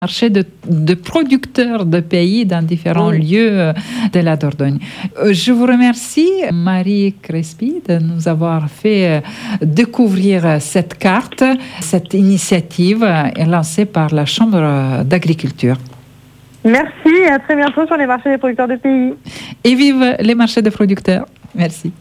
marché de producteurs de pays dans différents lieux de la Dordogne. Je vous remercie, Marie Crespi, de nous avoir fait découvrir cette carte, cette initiative lancée par la Chambre d'agriculture. Merci et à très bientôt sur les marchés des producteurs de pays. Et vive les marchés des producteurs. Merci.